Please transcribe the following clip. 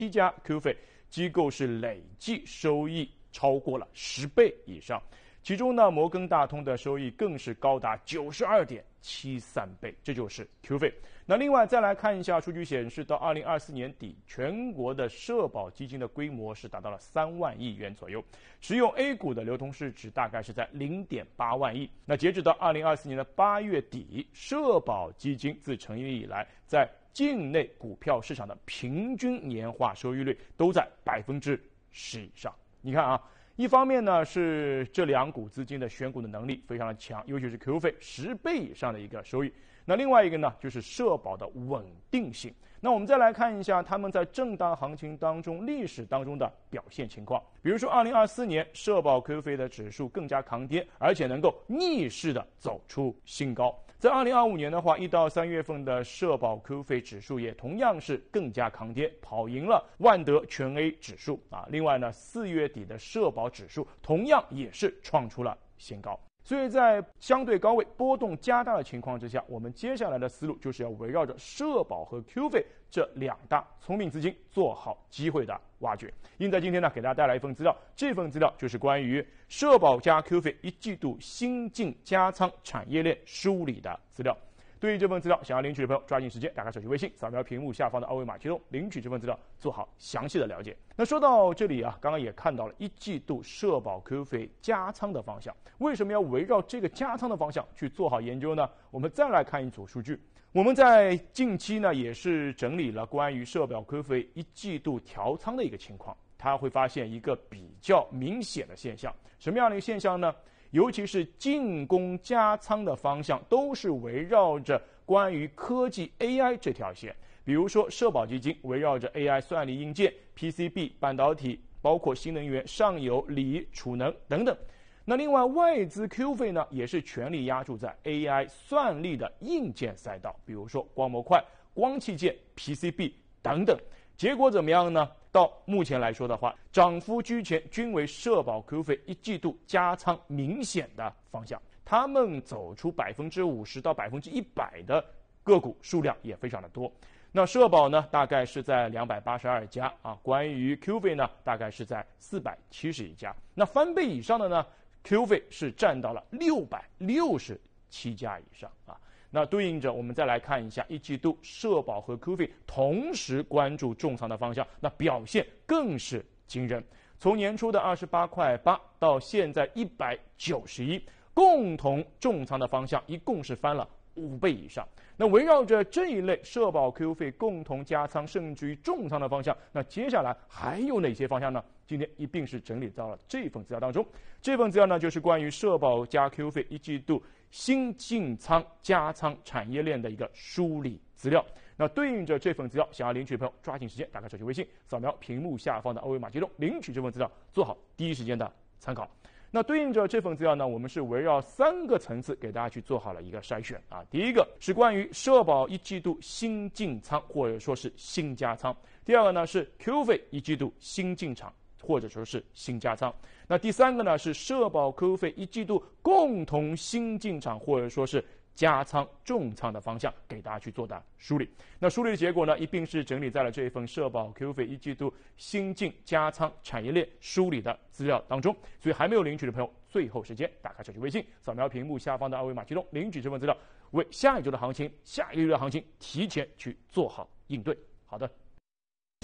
7家 QF 机构是累计收益超过了10倍以上，其中呢，摩根大通的收益更是高达92.73倍，这就是 QF。那另外再来看一下数据显示，到2024年底，全国的社保基金的规模是达到了3万亿元左右，持有 A 股的流通市值大概是在0.8万亿。那截止到2024年的8月底，社保基金自成立以来，在境内股票市场的平均年化收益率都在10%以上。你看啊，一方面呢是这两股资金的选股的能力非常的强，尤其是 QF 10倍以上的一个收益。那另外一个呢，就是社保的稳定性。那我们再来看一下他们在震荡行情当中历史当中的表现情况。比如说2024年社保 QF 的指数更加抗跌，而且能够逆势的走出新高。在2025年的话，1到3月份的社保 QF 指数也同样是更加抗跌，跑赢了万德全 A 指数啊。另外呢，4月底的社保指数同样也是创出了新高。所以在相对高位波动加大的情况之下，我们接下来的思路就是要围绕着社保和 QF 这两大聪明资金做好机会的挖掘。因在今天呢，给大家带来一份资料，这份资料就是关于社保加 QF 1季度新进加仓产业链梳理的资料。对于这份资料，想要领取的朋友，抓紧时间打开手机微信，扫描屏幕下方的二维码启动，领取这份资料，做好详细的了解。那说到这里啊，刚刚也看到了1季度社保 QF 加仓的方向。为什么要围绕这个加仓的方向去做好研究呢？我们再来看一组数据。我们在近期呢，也是整理了关于社保 QF 1季度调仓的一个情况，它会发现一个比较明显的现象。什么样的一个现象呢？尤其是进攻加仓的方向都是围绕着关于科技 AI 这条线，比如说社保基金围绕着 AI 算力硬件、PCB 半导体，包括新能源、上游、锂、储能等等。那另外外资 QF 呢，也是全力压注在 AI 算力的硬件赛道，比如说光模块、光器件、PCB 等等。结果怎么样呢？到目前来说的话，涨幅居前，均为社保 QF 1季度加仓明显的方向。他们走出50%到100%的个股数量也非常的多。那社保呢，大概是在282家啊，关于 QF 呢，大概是在471家。那翻倍以上的呢 ，QF 是占到了667家以上啊。那对应着我们再来看一下1季度社保和 QF 同时关注重仓的方向，那表现更是惊人。从年初的28.8块到现在191，共同重仓的方向一共是翻了5倍以上。那围绕着这一类社保 QF 共同加仓甚至于重仓的方向，那接下来还有哪些方向呢？今天一并是整理到了这份资料当中。这份资料呢，就是关于社保加 QF 1季度新进仓加仓产业链的一个梳理资料。那对应着这份资料，想要领取的朋友，抓紧时间打开手机微信，扫描屏幕下方的二维码启动，领取这份资料，做好第一时间的参考。那对应着这份资料呢，我们是围绕3个层次给大家去做好了一个筛选啊。第一个是关于社保1季度新进仓或者说是新加仓，第二个呢是 QF 1季度新进场或者说是新加仓。那第三个呢是社保 QF 1季度共同新进场或者说是加仓重仓的方向给大家去做的梳理。那梳理的结果呢，一并是整理在了这一份社保 QF 1季度新进加仓产业链梳理的资料当中。所以还没有领取的朋友，最后时间打开手机微信，扫描屏幕下方的二维码启动，领取这份资料，为下一周的行情、下一个月的行情提前去做好应对。好的。